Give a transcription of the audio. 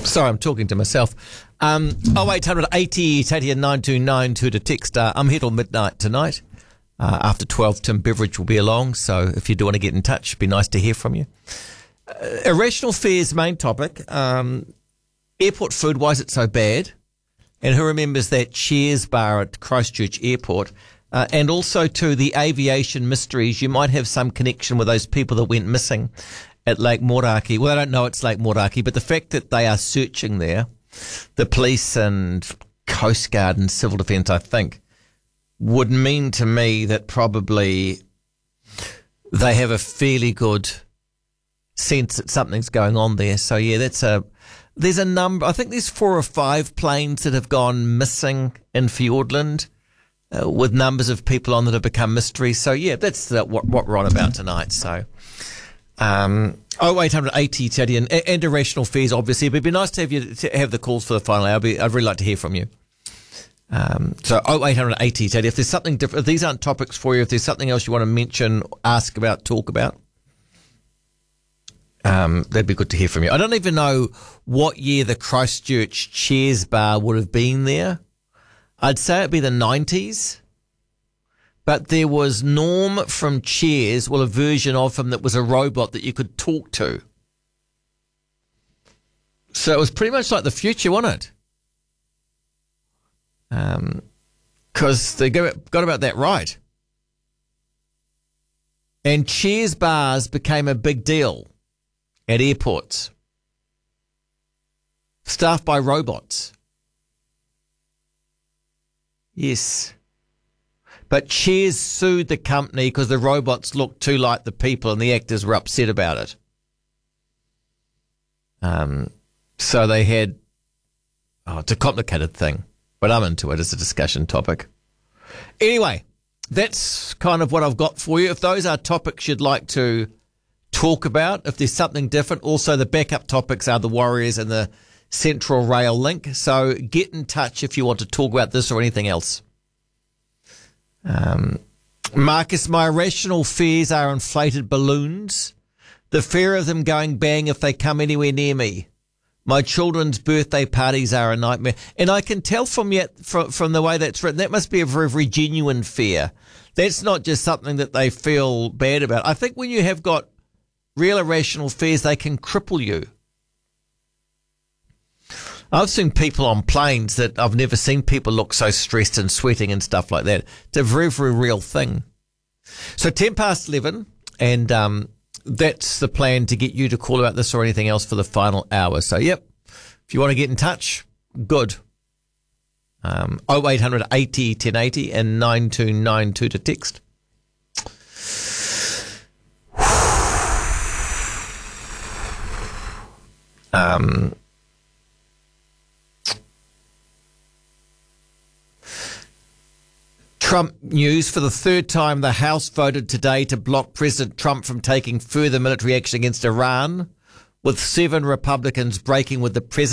Sorry, I'm talking to myself. 0800 80 80 and 9292 to text. I'm here till midnight tonight. After 12, Tim Beveridge will be along. So if you do want to get in touch, it'd be nice to hear from you. Irrational fear's main topic. Airport food, why is it so bad? And who remembers that Cheers bar at Christchurch Airport? And also to the aviation mysteries. You might have some connection with those people that went missing at Lake Moraki. Well, I don't know it's Lake Moraki, but the fact that they are searching there, the police and Coast Guard and Civil Defence, I think, would mean to me that probably they have a fairly good sense that something's going on there. So, yeah, there's a number. I think there's 4 or 5 planes that have gone missing in Fiordland with numbers of people on that have become mysteries. So, yeah, that's what we're on about tonight. So, 0800 80 Teddy and irrational fears, obviously. But it'd be nice to have you to have the calls for the final hour. I'd really like to hear from you. So 0800 80 Teddy. If there's something different, if these aren't topics for you, if there's something else you want to mention, ask about, talk about, that'd be good to hear from you. I don't even know what year the Christchurch Cheers bar would have been there. I'd say it'd be the 90s. But there was Norm from Cheers, well, a version of him that was a robot that you could talk to. So it was pretty much like the future, wasn't it? Because they got about that right. And Cheers bars became a big deal at airports. Staffed by robots. Yes. But Cheers sued the company because the robots looked too like the people and the actors were upset about it. So they had... it's a complicated thing, but I'm into it as a discussion topic. Anyway, that's kind of what I've got for you. If those are topics you'd like to talk about, if there's something different, also the backup topics are the Warriors and the Central Rail link. So get in touch if you want to talk about this or anything else. Marcus, my irrational fears are inflated balloons. The fear of them going bang if they come anywhere near me. My children's birthday parties are a nightmare. And I can tell from the way that's written, that must be a very, very genuine fear. That's not just something that they feel bad about. I think when you have got real irrational fears, they can cripple you. I've seen people on planes that I've never seen people look so stressed and sweating and stuff like that. It's a very, very real thing. So 10 past 11, and that's the plan to get you to call about this or anything else for the final hour. So, yep, if you want to get in touch, good. 0800 80 1080 and 9292 to text. Trump news. For the third time, the House voted today to block President Trump from taking further military action against Iran, with 7 Republicans breaking with the president.